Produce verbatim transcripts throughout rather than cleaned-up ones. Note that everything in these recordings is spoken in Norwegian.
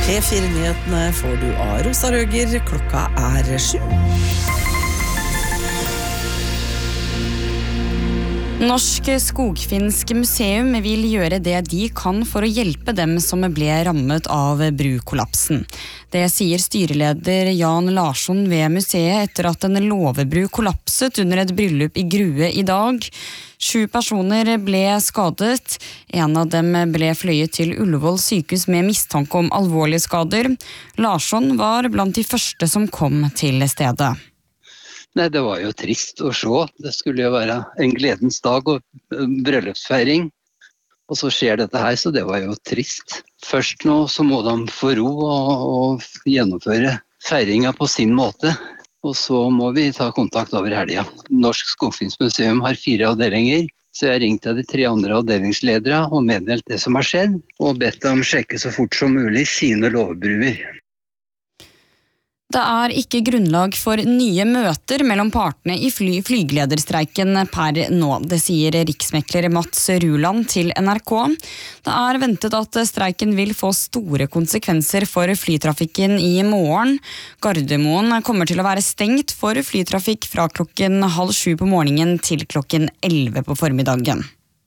P fire-nyhetene får du av Rosa Røger. Klokka er sju. Norsk Skogfinsk museum vil gjøre det de kan for å hjelpe dem som ble rammet av brukollapsen. Det sier styreleder Jan Larsson ved museet etter at en låvebru kollapset under et bryllup i Grue i dag. Sju personer ble skadet. En av dem ble fløyet til Ullevål sykehus med mistanke om alvorlige skader. Larsson var blant de første som kom til stedet. Nei, det var jo trist å se. Det skulle jo være en gledens dag og bryllupsfeiring. Og så skjer dette her, så det var jo trist. Først nå så må de få ro og, og gjennomføre feiringa på sin måte. Og så må vi ta kontakt over helga. Norsk Skogfinsk museum har fire avdelinger. Så jeg ringte de tre andre avdelingsledere og meddelt det som har skjedd. Og bedt dem sjekke så fort som mulig sine lovbruer. Det er ikke grunnlag for nye møter mellom partene i fly flygelederstreiken per nå. Det sier riksmekler Mats Ruland til N R K. Det er ventet at streiken vil få store konsekvenser for flytrafikken i morgen. Gardermoen kommer til å være stengt for flytrafikk fra klokken halv sju på morgenen til klokken elleve på formiddagen.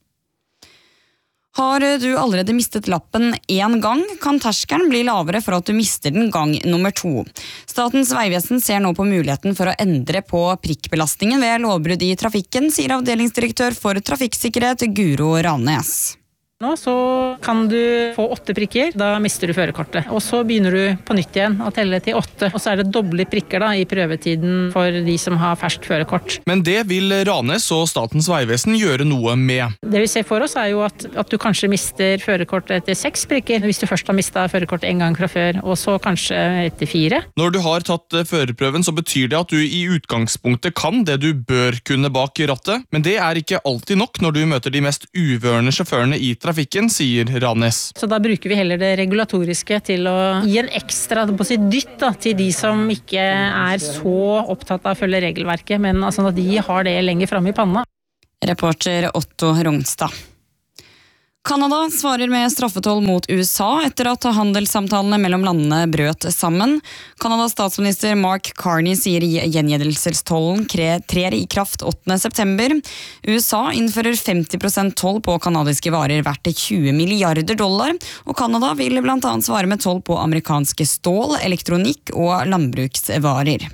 Har du allerede mistet lappen en gang, kan terskelen bli lavere for at du mister den gang nummer to. Statens vegvesen ser nå på muligheten for å endre på prikkbelastningen ved lovbrudd i trafikken, sier avdelingsdirektør for trafikksikkerhet Guro Ranes. Nå så kan du få åtte prikker, da mister du førerkortet. Og så begynner du på nytt igjen å telle til åtte. Og så er det doble prikker da i prøvetiden for de som har ferskt førerkort. Men det vil Ranes og Statens vegvesen gjøre noe med. Det vi ser for oss er jo at, at du kanskje mister førerkortet etter seks prikker, hvis du først har mistet førerkortet en gang fra før, og så kanskje etter fire. Når du har tatt førerprøven, så betyr det at du i utgangspunktet kan det du bør kunne bak rattet, men det er ikke alltid nok når du møter de mest uvørende sjåførene i trafikken, sier Ranes. Så da bruker vi heller det regulatoriske til å gi en ekstra på sitt dytt da, til de som ikke er så opptatt av å følge regelverket, men altså at de har det lenger fremme i panna. Reporter Otto Rongstad. Kanada svarer med straffetoll mot U S A etter at handelssamtalene mellom landene brøt sammen. Kanadas statsminister Mark Carney sier gjengjeldelsestollen trer i kraft åttende september. U S A innfører femti prosent toll på kanadiske varer verdt tjue milliarder dollar, og Kanada vil blant annet svare med toll på amerikanske stål, elektronikk og landbruksvarer.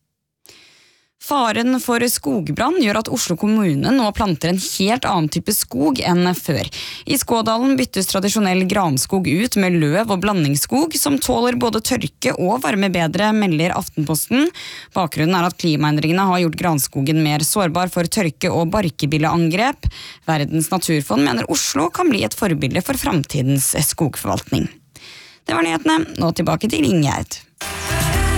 Faren for skogbrann gjør at Oslo kommune nå planter en helt annen type skog enn før. I Skådalen byttes tradisjonell granskog ut med løv og blandingsskog, som tåler både tørke og varme bedre, melder Aftenposten. Bakgrunnen er at klimaendringene har gjort granskogen mer sårbar for tørke og barkebilleangrep. Verdens naturfond mener Oslo kan bli et forbilde for fremtidens skogforvaltning. Det var nyhetene, nå tilbake til Ingjerd.